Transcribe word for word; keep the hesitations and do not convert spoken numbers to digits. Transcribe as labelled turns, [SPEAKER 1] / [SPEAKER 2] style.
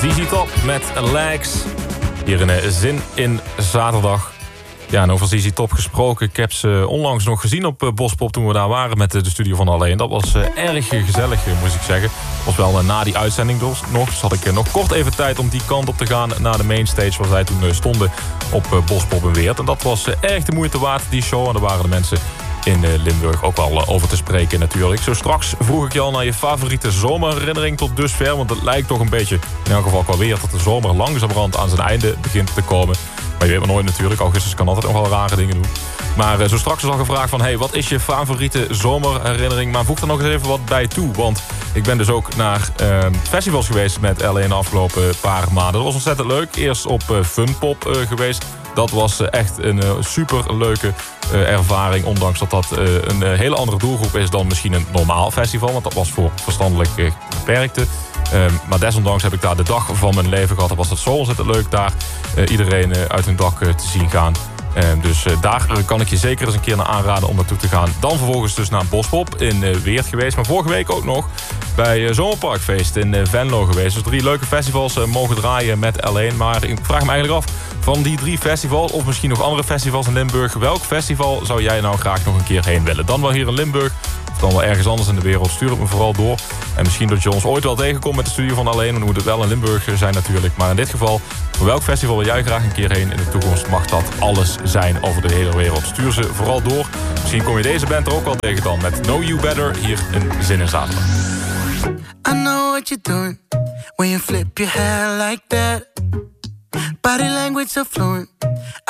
[SPEAKER 1] Z Z Top met Legs. Hier een Zin in Zaterdag. Ja, en over Z Z Top gesproken. Ik heb ze onlangs nog gezien op uh, Bospop toen we daar waren met uh, de studio van Alleen. Dat was uh, erg gezellig, uh, moest ik zeggen. Was wel uh, na die uitzending dus, nog. Dus had ik uh, nog kort even tijd om die kant op te gaan naar de mainstage waar zij toen uh, stonden op uh, Bospop in Weert. En dat was uh, erg de moeite waard, die show. En daar waren de mensen in uh, Limburg ook wel uh, over te spreken natuurlijk. Zo straks vroeg ik je al naar je favoriete zomerherinnering tot dusver. Want het lijkt toch een beetje, in elk geval qua weer, dat de zomer langzamerhand aan zijn einde begint te komen. Maar je weet maar nooit natuurlijk. Augustus kan altijd nog wel rare dingen doen. Maar uh, zo straks is al gevraagd van... hey, wat is je favoriete zomerherinnering? Maar voeg er nog eens even wat bij toe. Want ik ben dus ook naar uh, festivals geweest met L A in de afgelopen paar maanden. Dat was ontzettend leuk. Eerst op uh, Funpop uh, geweest. Dat was uh, echt een uh, super leuke uh, ervaring. Ondanks dat dat uh, een uh, hele andere doelgroep is dan misschien een normaal festival. Want dat was voor verstandelijk uh, beperkte. Uh, maar desondanks heb ik daar de dag van mijn leven gehad. Dat was het zo ontzettend leuk daar uh, iedereen uh, uit hun dak uh, te zien gaan. Uh, dus uh, daar uh, kan ik je zeker eens een keer naar aanraden om naartoe te gaan. Dan vervolgens dus naar Bospop in uh, Weert geweest. Maar vorige week ook nog bij uh, Zomerparkfeest in uh, Venlo geweest. Dus drie leuke festivals uh, mogen draaien met L één. Maar ik vraag me eigenlijk af, van die drie festivals of misschien nog andere festivals in Limburg, welk festival zou jij nou graag nog een keer heen willen? Dan wel hier in Limburg of dan wel ergens anders in de wereld. Stuur het me vooral door. En misschien dat je ons ooit wel tegenkomt met de studio van Alleen. Dan moet het wel in Limburg zijn natuurlijk. Maar in dit geval, voor welk festival wil jij graag een keer heen in de toekomst? Mag dat alles zijn over de hele wereld. Stuur ze vooral door. Misschien kom je deze band er ook wel tegen dan met Know You Better hier in Zin in Zaterdag.
[SPEAKER 2] I know what you're doing when you flip your hair like that. Body language so fluent.